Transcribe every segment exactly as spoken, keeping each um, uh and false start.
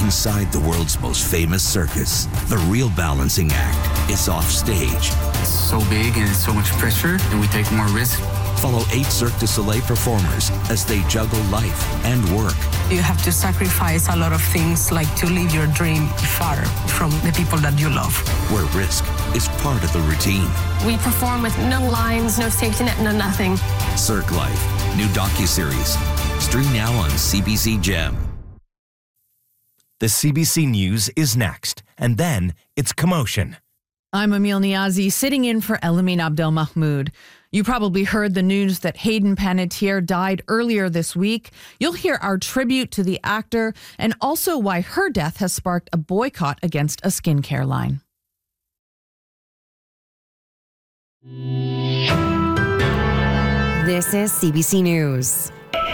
Inside the world's most famous circus, the real balancing act is off stage. It's so big and it's so much pressure, and we take more risk. Follow eight Cirque du Soleil performers as they juggle life and work. You have to sacrifice a lot of things, like to live your dream far from the people that you love. Where risk is part of the routine. We perform with no lines, no safety net, no nothing. Cirque Life, new docuseries. Stream now on C B C Gem. The C B C News is next, and then it's Commotion. I'm Emil Niazi, sitting in for Elamin Abdelmahmoud. You probably heard the news that Hayden Panettiere died earlier this week. You'll hear our tribute to the actor and also why her death has sparked a boycott against a skincare line. This is C B C News.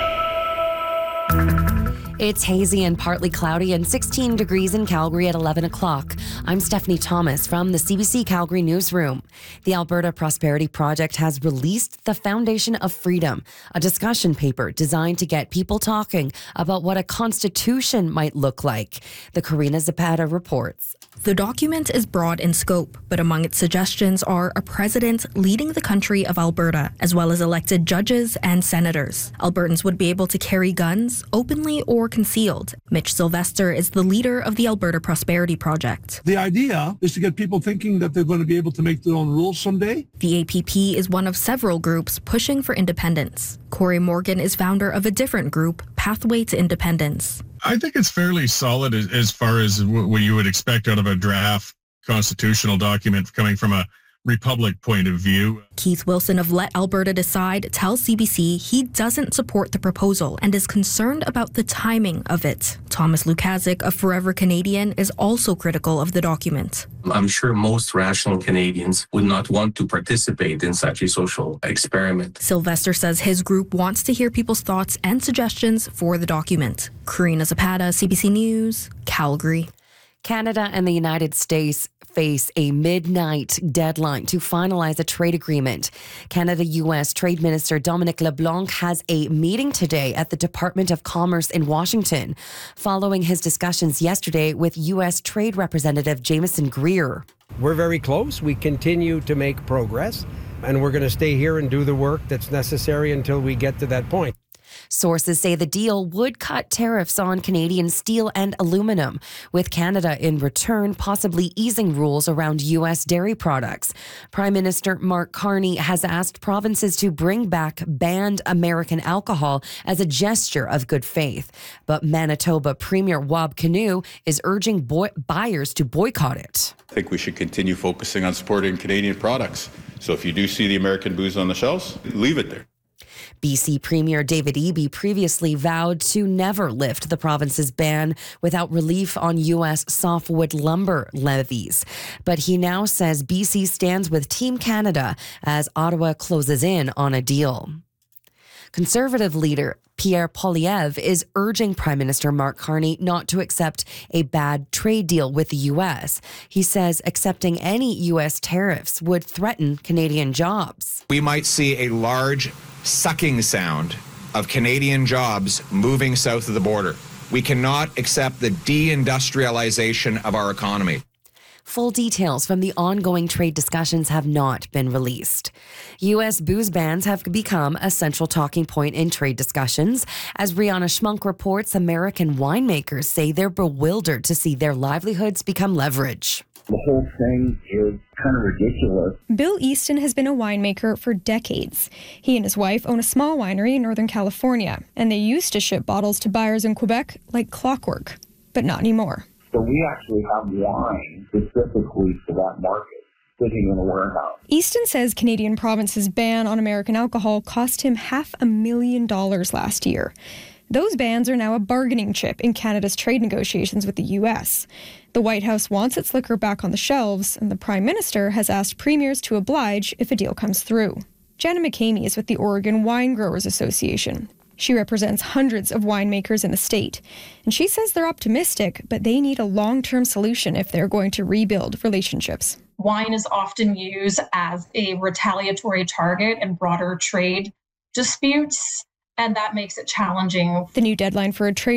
It's hazy and partly cloudy and sixteen degrees in Calgary at eleven o'clock. I'm Stephanie Thomas from the C B C Calgary Newsroom. The Alberta Prosperity Project has released the Foundation of Freedom, a discussion paper designed to get people talking about what a constitution might look like. The Karina Zapata reports. The document is broad in scope, but among its suggestions are a president leading the country of Alberta, as well as elected judges and senators. Albertans would be able to carry guns, openly or concealed. Mitch Sylvester is the leader of the Alberta Prosperity Project. The idea is to get people thinking that they're going to be able to make their own rules someday. The A P P is one of several groups pushing for independence. Corey Morgan is founder of a different group, Pathway to Independence. I think it's fairly solid as, as far as what you would expect out of a draft constitutional document coming from a Republic point of view. Keith Wilson of Let Alberta Decide tells C B C he doesn't support the proposal and is concerned about the timing of it. Thomas Lukasik of Forever Canadian is also critical of the document. I'm sure most rational Canadians would not want to participate in such a social experiment. Sylvester says his group wants to hear people's thoughts and suggestions for the document. Karina Zapata, C B C News, Calgary. Canada and the United States face a midnight deadline to finalize a trade agreement. Canada-U S Trade Minister Dominic LeBlanc has a meeting today at the Department of Commerce in Washington, following his discussions yesterday with U S Trade Representative Jameson Greer. We're very close. We continue to make progress, and we're going to stay here and do the work that's necessary until we get to that point. Sources say the deal would cut tariffs on Canadian steel and aluminum, with Canada in return possibly easing rules around U S dairy products. Prime Minister Mark Carney has asked provinces to bring back banned American alcohol as a gesture of good faith. But Manitoba Premier Wab Kinew is urging boy- buyers to boycott it. I think we should continue focusing on supporting Canadian products. So if you do see the American booze on the shelves, leave it there. B C Premier David Eby previously vowed to never lift the province's ban without relief on U S softwood lumber levies. But he now says B C stands with Team Canada as Ottawa closes in on a deal. Conservative leader Pierre Poilievre is urging Prime Minister Mark Carney not to accept a bad trade deal with the U S. He says accepting any U S tariffs would threaten Canadian jobs. We might see a large sucking sound of Canadian jobs moving south of the border. We cannot accept the deindustrialization of our economy. Full details from the ongoing trade discussions have not been released. U S booze bans have become a central talking point in trade discussions. As Rihanna Schmunk reports, American winemakers say they're bewildered to see their livelihoods become leverage. The whole thing is kind of ridiculous. Bill Easton has been a winemaker for decades. He and his wife own a small winery in Northern California, and they used to ship bottles to buyers in Quebec like clockwork, but not anymore. So we actually have wine specifically for that market sitting in a warehouse. Easton says Canadian province's ban on American alcohol cost him half a million dollars last year. Those bans are now a bargaining chip in Canada's trade negotiations with the U S. The White House wants its liquor back on the shelves, and the Prime Minister has asked premiers to oblige if a deal comes through. Jenna McCamey is with the Oregon Wine Growers Association. She represents hundreds of winemakers in the state, and she says they're optimistic, but they need a long-term solution if they're going to rebuild relationships. Wine is often used as a retaliatory target in broader trade disputes, and that makes it challenging. The new deadline for a trade